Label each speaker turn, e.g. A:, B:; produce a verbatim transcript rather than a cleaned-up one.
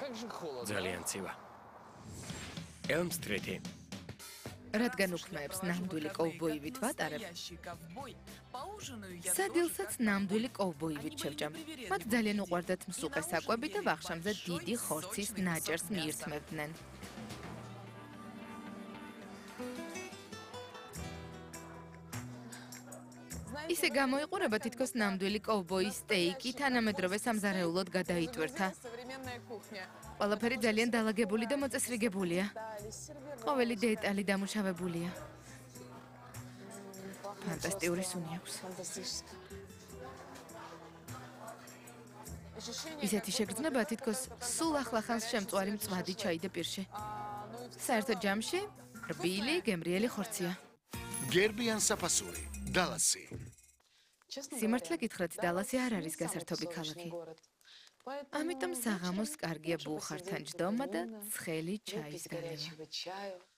A: ძალიან ცივა. ელმ-სტრიტი.
B: რადგან უქმეებს ნამდვილი კოვბოივით ვატარებ, სადილსაც ნამდვილი კოვბოივით შევჭამ. მათ ძალიან უყვარდათ მსუყე საკვები და ვახშამზე დიდი ხორცის ნაჭერს მიირთმევდნენ. ისე გამოიყურება თითქოს ნამდვილი კოვბოის სტეიკი თანამედროვე სამზარეულოდ გადაიტვირთა. ყველაფერი ძალიან დალაგებული და მოწესრიგებულია. ყოველი დეტალი დამუშავებულია. ფანტასტიკური სუნი აქვს. ისეთი შეგრძნება თითქოს სულ ახლახანს შემწვარი მწვადი ჩაი და პირში. საერთო ჯამში რბილი, გემრიელი ხორცია.
C: გერბიან საფასური, დალასი.
B: სიმართლე გითხრათ, დალასი არ არის გასართობი ქალაქი. ამიტომ საღამოს კარგია ბუხართან ჯდომა და ცხელი ჩაის გარევა.